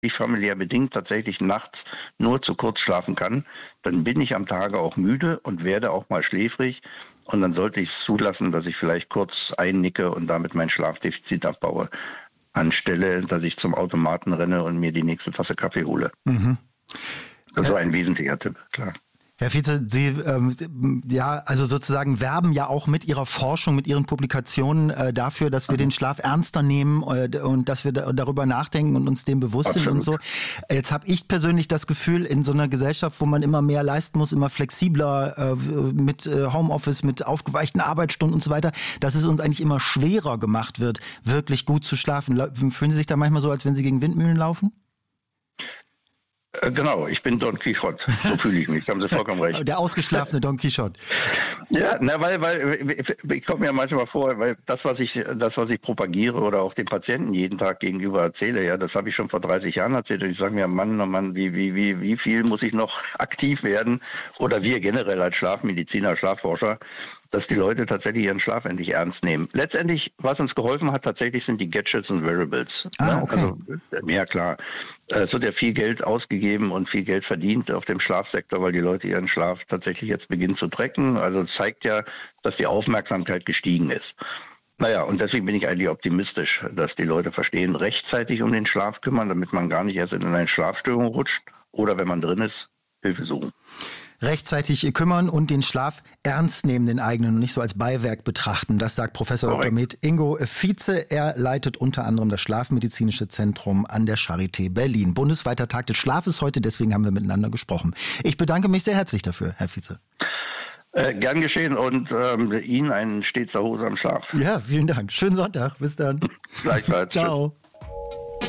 ich familiär bedingt tatsächlich nachts nur zu kurz schlafen kann, dann bin ich am Tage auch müde und werde auch mal schläfrig. Und dann sollte ich es zulassen, dass ich vielleicht kurz einnicke und damit mein Schlafdefizit abbaue, anstelle, dass ich zum Automaten renne und mir die nächste Tasse Kaffee hole. Mhm. Das war ein wesentlicher Tipp, klar. Herr Vize, Sie also sozusagen werben ja auch mit Ihrer Forschung, mit Ihren Publikationen dafür, dass wir den Schlaf ernster nehmen und dass wir darüber nachdenken und uns dem bewusst sind und so. Jetzt habe ich persönlich das Gefühl, in so einer Gesellschaft, wo man immer mehr leisten muss, immer flexibler mit Homeoffice, mit aufgeweichten Arbeitsstunden und so weiter, dass es uns eigentlich immer schwerer gemacht wird, wirklich gut zu schlafen. Fühlen Sie sich da manchmal so, als wenn Sie gegen Windmühlen laufen? Genau, ich bin Don Quixote, so fühle ich mich, haben Sie vollkommen recht. Der ausgeschlafene Don Quixote. Ja, weil ich komme mir manchmal vor, weil das, was ich propagiere oder auch den Patienten jeden Tag gegenüber erzähle, ja, das habe ich schon vor 30 Jahren erzählt und ich sage mir, Mann, oh Mann, wie viel muss ich noch aktiv werden oder wir generell als Schlafmediziner, Schlafforscher, dass die Leute tatsächlich ihren Schlaf endlich ernst nehmen. Letztendlich, was uns geholfen hat, tatsächlich sind die Gadgets und Wearables. Okay. Also, ja klar, es wird ja viel Geld ausgegeben und viel Geld verdient auf dem Schlafsektor, weil die Leute ihren Schlaf tatsächlich jetzt beginnen zu tracken. Also zeigt ja, dass die Aufmerksamkeit gestiegen ist. Naja, und deswegen bin ich eigentlich optimistisch, dass die Leute verstehen, rechtzeitig um den Schlaf kümmern, damit man gar nicht erst in eine Schlafstörung rutscht oder wenn man drin ist, Hilfe suchen. Rechtzeitig kümmern und den Schlaf ernst nehmen, den eigenen, und nicht so als Beiwerk betrachten. Das sagt Professor Dr. Med Ingo Vize. Er leitet unter anderem das Schlafmedizinische Zentrum an der Charité Berlin. Bundesweiter Tag des Schlafes heute, deswegen haben wir miteinander gesprochen. Ich bedanke mich sehr herzlich dafür, Herr Vize. Gern geschehen und Ihnen einen stets erholsamen Schlaf. Ja, vielen Dank. Schönen Sonntag. Bis dann. Gleichfalls. Ciao. Tschüss.